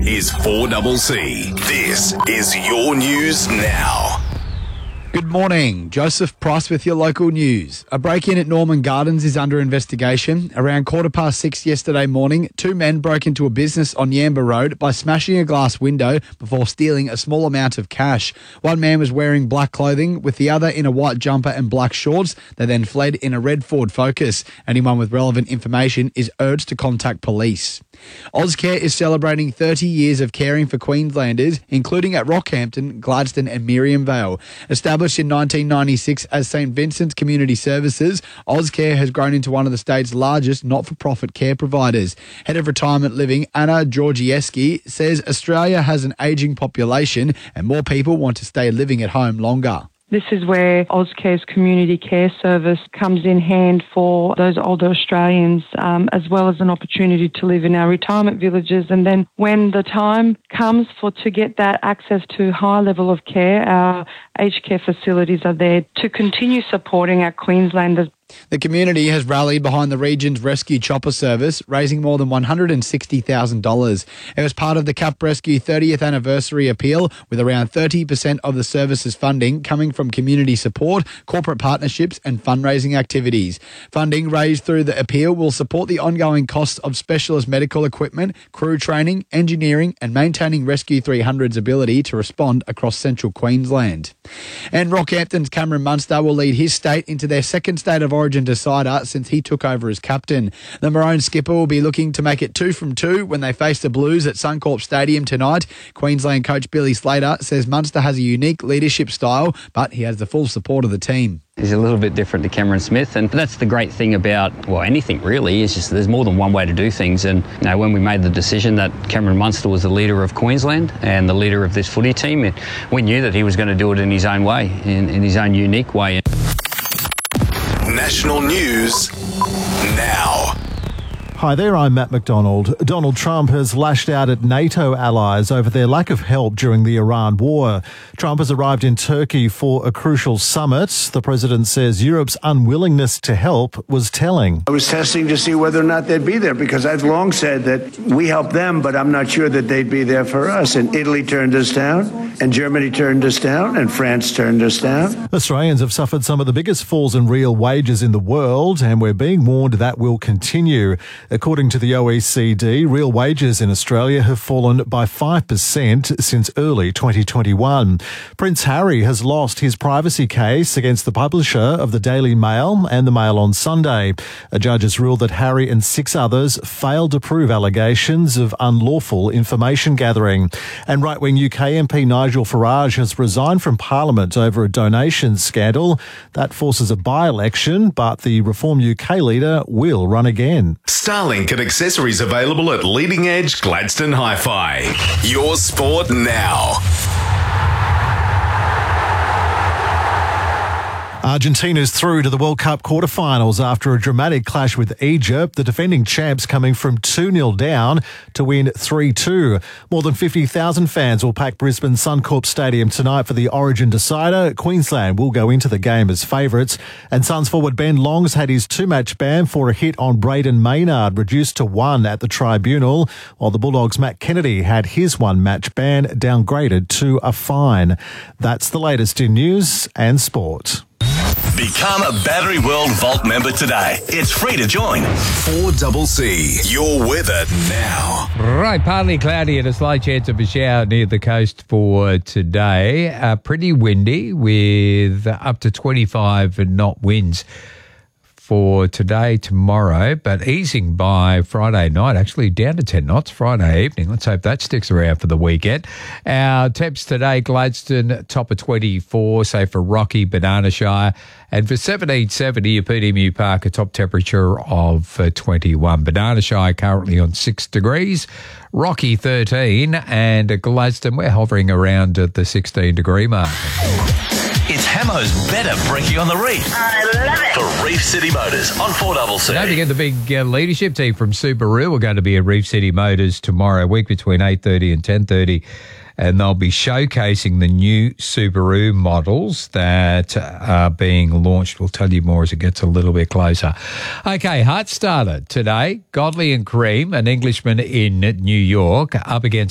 is 4CC. This is your news now. Good morning. Joseph Price with your local news. A break-in at Norman Gardens is under investigation. Around 6:15 yesterday morning, two men broke into a business on Yamba Road by smashing a glass window before stealing a small amount of cash. One man was wearing black clothing, with the other in a white jumper and black shorts. They then fled in a red Ford Focus. Anyone with relevant information is urged to contact police. Ozcare is celebrating 30 years of caring for Queenslanders, including at Rockhampton, Gladstone and Miriam Vale. Established in 1996 as St Vincent's Community Services, Ozcare has grown into one of the state's largest not-for-profit care providers. Head of Retirement Living, Anna Georgieski, says Australia has an ageing population and more people want to stay living at home longer. This is where Ozcare's community care service comes in hand for those older Australians, as well as an opportunity to live in our retirement villages. And then when the time comes to get that access to high level of care, our aged care facilities are there to continue supporting our Queenslanders. The community has rallied behind the region's rescue chopper service, raising more than $160,000. It was part of the CAP Rescue 30th anniversary appeal, with around 30% of the service's funding coming from community support, corporate partnerships and fundraising activities. Funding raised through the appeal will support the ongoing costs of specialist medical equipment, crew training, engineering and maintaining Rescue 300's ability to respond across central Queensland. And Rockhampton's Cameron Munster will lead his state into their second State of Origin decider since he took over as captain. The Maroon skipper will be looking to make it 2 from 2 when they face the Blues at Suncorp Stadium tonight. Queensland coach Billy Slater says Munster has a unique leadership style, but he has the full support of the team. He's a little bit different to Cameron Smith, and that's the great thing about, anything really, is just there's more than one way to do things. And when we made the decision that Cameron Munster was the leader of Queensland and the leader of this footy team, we knew that he was going to do it in his own way, in his own unique way. National News Now. Hi there, I'm Matt McDonald. Donald Trump has lashed out at NATO allies over their lack of help during the Iran war. Trump has arrived in Turkey for a crucial summit. The president says Europe's unwillingness to help was telling. I was testing to see whether or not they'd be there, because I've long said that we help them, but I'm not sure that they'd be there for us. And Italy turned us down, and Germany turned us down, and France turned us down. Australians have suffered some of the biggest falls in real wages in the world, and we're being warned that will continue. According to the OECD, real wages in Australia have fallen by 5% since early 2021. Prince Harry has lost his privacy case against the publisher of the Daily Mail and the Mail on Sunday. A judge has ruled that Harry and 6 others failed to prove allegations of unlawful information gathering. And right-wing UK MP Nigel Farage has resigned from Parliament over a donation scandal. That forces a by-election, but the Reform UK leader will run again. Starlink and accessories available at Leading Edge Gladstone Hi-Fi. Your sport now. Argentina's through to the World Cup quarterfinals after a dramatic clash with Egypt, the defending champs coming from 2-0 down to win 3-2. More than 50,000 fans will pack Brisbane Suncorp Stadium tonight for the Origin decider. Queensland will go into the game as favourites. And Suns forward Ben Long's had his 2-match ban for a hit on Braden Maynard reduced to 1 at the tribunal, while the Bulldogs' Matt Kennedy had his 1-match ban downgraded to a fine. That's the latest in news and sport. Become a Battery World Vault member today. It's free to join. 4CC. Your weather now. Right, partly cloudy and a slight chance of a shower near the coast for today. Pretty windy with up to 25 knot winds for today, tomorrow, but easing by Friday night, actually down to 10 knots Friday evening. Let's hope that sticks around for the weekend. Our temps today, Gladstone, top of 24, say for Rocky, Banana Shire, and for 1770 at PDMU Park, a top temperature of 21. Banana Shire currently on 6 degrees, Rocky 13, and Gladstone, we're hovering around at the 16-degree mark. It's Hamo's Better Brekkie on the Reef. I love it. For Reef City Motors on 4CC. Don't forget the big leadership team from Subaru. We're going to be at Reef City Motors tomorrow, a week between 8:30 and 10:30. And they'll be showcasing the new Subaru models that are being launched. We'll tell you more as it gets a little bit closer. Okay, Heart Starter today. Godley and Cream, an Englishman in New York, up against